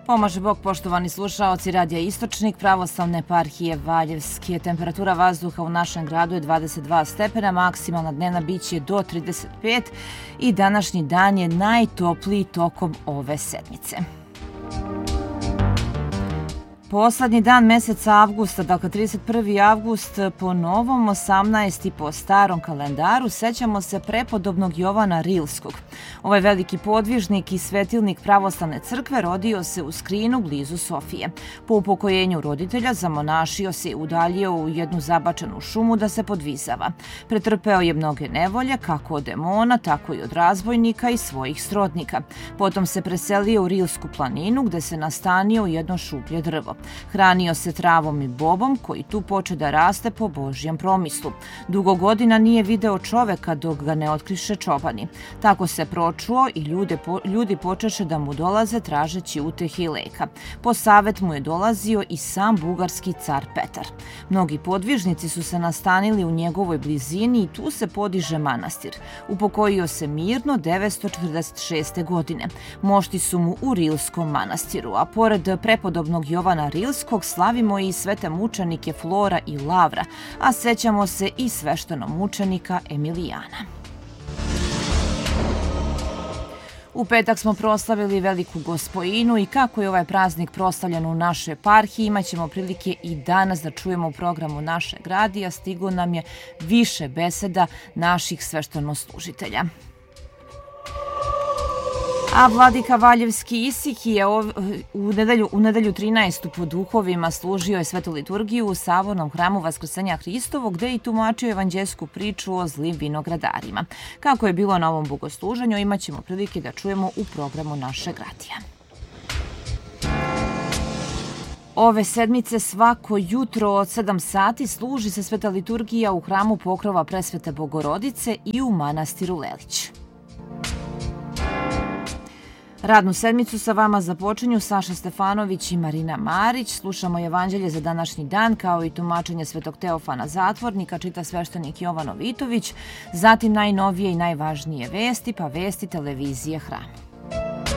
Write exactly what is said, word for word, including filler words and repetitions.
Pomaže Bog, poštovani slušaoci Radija Istočnik, pravoslavne eparhije Valjevske. Temperatura vazduha u našem gradu je dvadeset dva stepena, maksimalna dnevna biće do trideset pet i današnji dan je najtopliji tokom ove sedmice. Poslednji dan meseca avgusta, dakle trideset prvi avgust po novom, osamnaesti po starom kalendaru, sećamo se prepodobnog Jovana Rilskog. Ovaj veliki podvižnik i svetilnik pravoslavne crkve rodio se u Skrinu blizu Sofije. Po upokojenju roditelja zamonašio se i udaljio u jednu zabačenu šumu da se podvizava. Pretrpeo je mnoge nevolje, kako od demona, tako i od razbojnika i svojih srodnika. Potom se preselio u Rilsku planinu, gde se nastanio u jedno šuplje drvo. Hranio se travom i bobom koji tu poče da raste po Božjem promislu. Dugo godina nije video čoveka dok ga ne otkriše čobani. Tako se pročuo i ljude, po, ljudi počeše da mu dolaze tražeći utehe i leka. Po savet mu je dolazio i sam bugarski car Petar. Mnogi podvižnici su se nastanili u njegovoj blizini i tu se podiže manastir. Upokojio se mirno devetsto četrdeset šeste. godine. Mošti su mu u Rilskom manastiru, a pored prepodobnog Jovana Rilskog slavimo i svete mučenike Flora i Lavra, a sećamo se i sveštenomučenika Emilijana. U petak smo proslavili Veliku Gospojinu i kako je ovaj praznik proslavljen u našoj eparhiji, imat ćemo prilike i danas da čujemo u programu našeg radija. Stiglo nam je više beseda naših sveštenoslužitelja. A vladika Valjevski Isihije u nedelju, u nedelju trinaestu po duhovima služio je svetu liturgiju u Sabornom hramu Vaskrsenja Hristovog, gde je i tumačio evanđelsku priču o zlim vinogradarima. Kako je bilo na ovom bogosluženju, imat ćemo prilike da čujemo u programu našeg radija. Ove sedmice svako jutro od sedam sati služi se sveta liturgija u hramu Pokrova Presvete Bogorodice i u manastiru Lelić. Radnu sedmicu sa vama započinju Saša Stefanović i Marina Marić. Slušamo evanđelje za današnji dan, kao i tumačenje svetog Teofana Zatvornika, čita sveštenik Jovan Ovitović, zatim najnovije i najvažnije vesti, pa vesti televizije Hram.